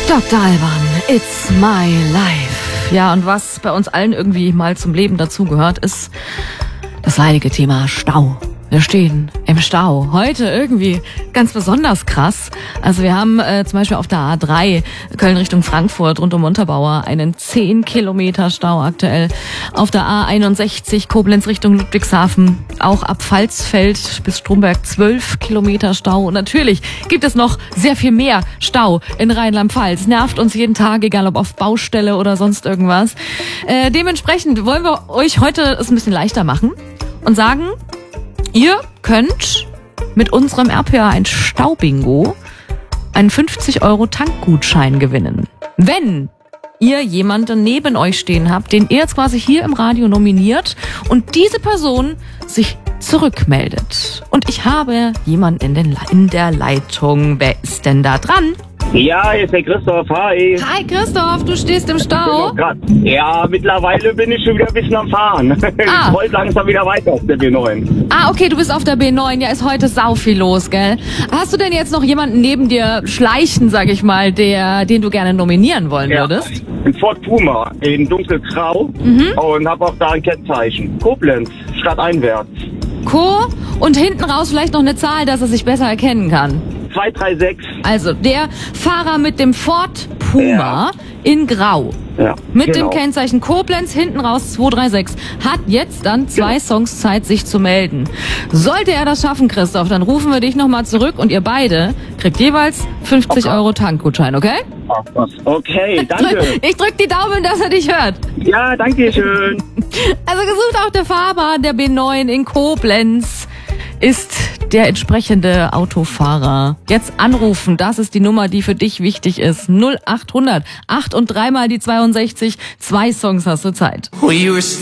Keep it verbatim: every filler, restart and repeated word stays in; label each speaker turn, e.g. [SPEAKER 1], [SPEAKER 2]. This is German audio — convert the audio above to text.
[SPEAKER 1] Doktor Alban, it's my life. Ja, und was bei uns allen irgendwie mal zum Leben dazugehört, ist das leidige Thema Stau. Wir stehen im Stau. Heute irgendwie ganz besonders krass. Also wir haben äh, zum Beispiel auf der A drei Köln Richtung Frankfurt rund um Montabaur einen zehn Kilometer Stau aktuell. Auf der A einundsechzig Koblenz Richtung Ludwigshafen auch ab Pfalzfeld bis Stromberg zwölf Kilometer Stau. Und natürlich gibt es noch sehr viel mehr Stau in Rheinland-Pfalz. Nervt uns jeden Tag, egal ob auf Baustelle oder sonst irgendwas. Äh, dementsprechend wollen wir euch heute es ein bisschen leichter machen und sagen, ihr könnt mit unserem R P A eins Staubingo einen fünfzig Euro Tankgutschein gewinnen. Wenn ihr jemanden neben euch stehen habt, den ihr jetzt quasi hier im Radio nominiert und diese Person sich zurückmeldet. Und ich habe jemanden in, den, in der Leitung. Wer ist denn da dran?
[SPEAKER 2] Ja, hier ist der Christoph. Hi.
[SPEAKER 1] Hi Christoph, du stehst im Stau.
[SPEAKER 2] Ja, mittlerweile bin ich schon wieder ein bisschen am Fahren.
[SPEAKER 1] Ah.
[SPEAKER 2] Ich wollte langsam wieder weiter auf der B neun.
[SPEAKER 1] Ah, okay, du bist auf der B neun. Ja, ist heute sau viel los, gell? Hast du denn jetzt noch jemanden neben dir schleichen, sag ich mal, der, den du gerne nominieren wollen
[SPEAKER 2] Ja.
[SPEAKER 1] würdest?
[SPEAKER 2] Ein Ford Puma in dunkelgrau
[SPEAKER 1] Mhm.
[SPEAKER 2] und habe auch da ein Kennzeichen. Koblenz, stadteinwärts.
[SPEAKER 1] Co. Und hinten raus vielleicht noch eine Zahl, dass er sich besser erkennen kann.
[SPEAKER 2] zwei drei sechs.
[SPEAKER 1] Also der Fahrer mit dem Ford Puma
[SPEAKER 2] Ja.
[SPEAKER 1] in Grau
[SPEAKER 2] Ja,
[SPEAKER 1] mit
[SPEAKER 2] genau.
[SPEAKER 1] dem Kennzeichen Koblenz hinten raus zwei drei sechs hat jetzt dann zwei
[SPEAKER 2] Genau.
[SPEAKER 1] Songs Zeit, sich zu melden. Sollte er das schaffen, Christoph, dann rufen wir dich nochmal zurück und ihr beide kriegt jeweils fünfzig
[SPEAKER 2] Okay.
[SPEAKER 1] Euro Tankgutschein, okay?
[SPEAKER 2] Ach, was. Okay, danke.
[SPEAKER 1] Drück, ich drück die Daumen, dass er dich hört.
[SPEAKER 2] Ja, danke schön.
[SPEAKER 1] Also gesucht auch der Fahrer der B neun in Koblenz ist der entsprechende Autofahrer. Jetzt anrufen, das ist die Nummer, die für dich wichtig ist. null acht hundert acht und dreimal die zweiundsechzig. Zwei Songs hast du Zeit.
[SPEAKER 3] Well, you were